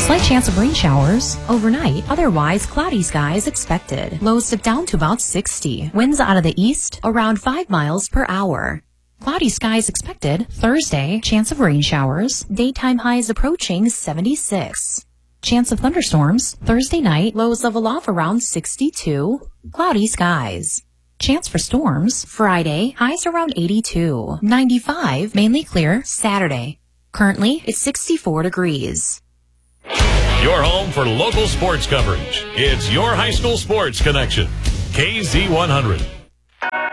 Slight chance of rain showers overnight. Otherwise, cloudy skies expected. Lows dip down to about 60. Winds out of the east around 5 miles per hour. Cloudy skies expected Thursday. Chance of rain showers. Daytime highs approaching 76. Chance of thunderstorms Thursday night. Lows level off around 62. Cloudy skies. Chance for storms Friday. Highs around 82. 95. Mainly clear Saturday. Currently, it's 64 degrees. Your home for local sports coverage. It's your high school sports connection. KZ100.